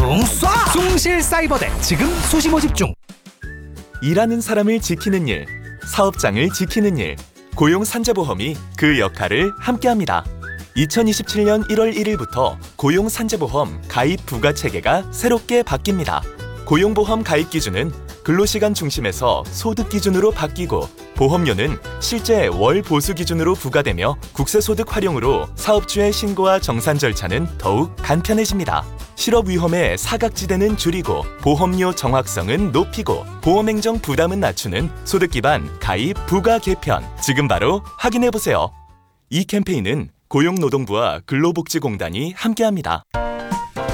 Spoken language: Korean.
숭 쏴! 숭실사이버대 지금 수시 모집 중. 일하는 사람을 지키는 일, 사업장을 지키는 일, 고용산재보험이 그 역할을 함께합니다. 2027년 1월 1일부터 고용산재보험 가입 부과체계가 새롭게 바뀝니다. 고용보험 가입 기준은 근로시간 중심에서 소득 기준으로 바뀌고 보험료는 실제 월 보수 기준으로 부과되며 국세소득 활용으로 사업주의 신고와 정산 절차는 더욱 간편해집니다. 실업 위험의 사각지대는 줄이고 보험료 정확성은 높이고 보험행정 부담은 낮추는 소득 기반 가입 부과 개편. 지금 바로 확인해보세요. 이 캠페인은 고용노동부와 근로복지공단이 함께합니다.